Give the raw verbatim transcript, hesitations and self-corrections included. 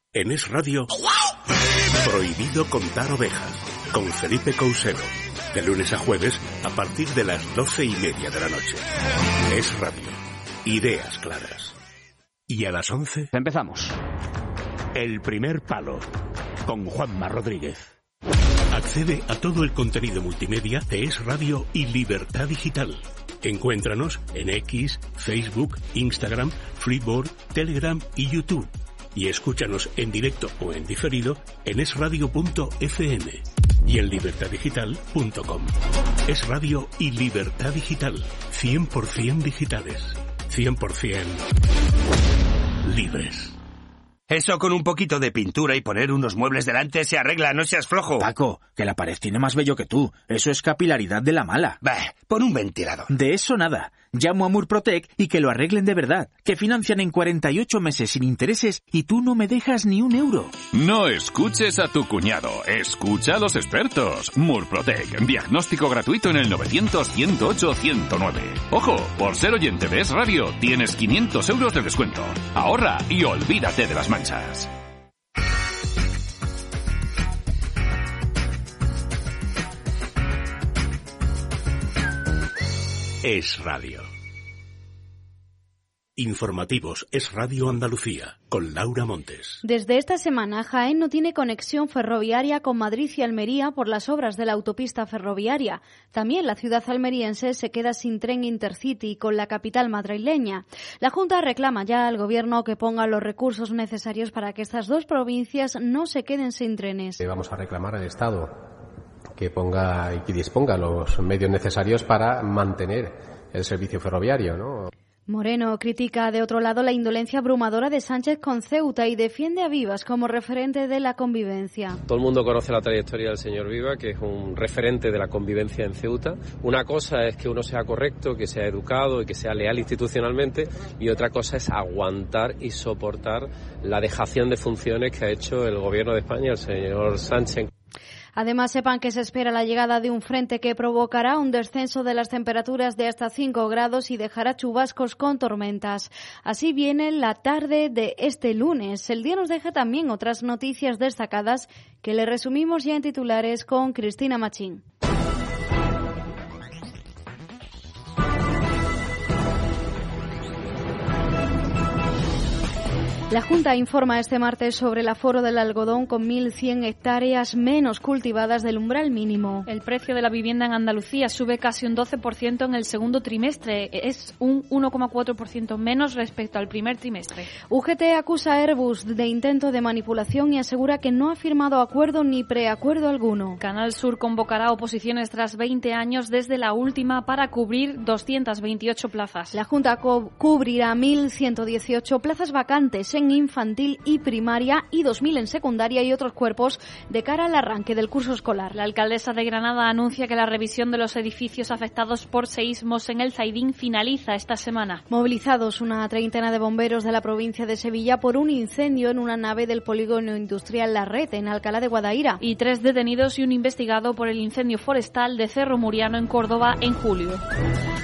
En Es Radio, Prohibido contar ovejas, con Felipe Couselo, de lunes a jueves a partir de las doce y media de la noche. Es Radio, ideas claras. Y a las once... Empezamos. El primer palo, con Juanma Rodríguez. Accede a todo el contenido multimedia de Es Radio y Libertad Digital. Encuéntranos en X, Facebook, Instagram, Freeboard, Telegram y YouTube. Y escúchanos en directo o en diferido en es radio punto efe eme y en libertad digital punto com. Es Radio y Libertad Digital, cien por ciento digitales, cien por ciento libres. Eso con un poquito de pintura y poner unos muebles delante se arregla, no seas flojo. Paco, que la pared tiene más vello que tú. Eso es capilaridad de la mala. Bah, pon un ventilador. De eso nada. Llamo a Murprotec y que lo arreglen de verdad. Que financian en cuarenta y ocho meses sin intereses y tú no me dejas ni un euro. No escuches a tu cuñado. Escucha a los expertos. Murprotec. Diagnóstico gratuito en el novecientos, ciento ocho, ciento nueve. Ojo, por ser oyente de Es Radio, tienes quinientos euros de descuento. Ahorra y olvídate de las manchas. Es Radio. Informativos Es Radio Andalucía, con Laura Montes. Desde esta semana, Jaén no tiene conexión ferroviaria con Madrid y Almería por las obras de la autopista ferroviaria. También la ciudad almeriense se queda sin tren Intercity con la capital madrileña. La Junta reclama ya al Gobierno que ponga los recursos necesarios para que estas dos provincias no se queden sin trenes. Vamos a reclamar al Estado que ponga y que disponga los medios necesarios para mantener el servicio ferroviario, ¿no? Moreno critica, de otro lado, la indolencia abrumadora de Sánchez con Ceuta y defiende a Vivas como referente de la convivencia. Todo el mundo conoce la trayectoria del señor Viva, que es un referente de la convivencia en Ceuta. Una cosa es que uno sea correcto, que sea educado y que sea leal institucionalmente, y otra cosa es aguantar y soportar la dejación de funciones que ha hecho el Gobierno de España, el señor Sánchez. Además, sepan que se espera la llegada de un frente que provocará un descenso de las temperaturas de hasta cinco grados y dejará chubascos con tormentas. Así viene la tarde de este lunes. El día nos deja también otras noticias destacadas que le resumimos ya en titulares con Cristina Machín. La Junta informa este martes sobre el aforo del algodón con mil cien hectáreas menos cultivadas del umbral mínimo. El precio de la vivienda en Andalucía sube casi un doce por ciento en el segundo trimestre. Es un uno coma cuatro por ciento menos respecto al primer trimestre. U G T acusa a Airbus de intento de manipulación y asegura que no ha firmado acuerdo ni preacuerdo alguno. Canal Sur convocará oposiciones tras veinte años desde la última para cubrir doscientas veintiocho plazas. La Junta co- cubrirá mil ciento dieciocho plazas vacantes en infantil y primaria y dos mil en secundaria y otros cuerpos de cara al arranque del curso escolar. La alcaldesa de Granada anuncia que la revisión de los edificios afectados por seísmos en el Zaidín finaliza esta semana. Movilizados una treintena de bomberos de la provincia de Sevilla por un incendio en una nave del polígono industrial La Red en Alcalá de Guadaira. Y tres detenidos y un investigado por el incendio forestal de Cerro Muriano en Córdoba en julio.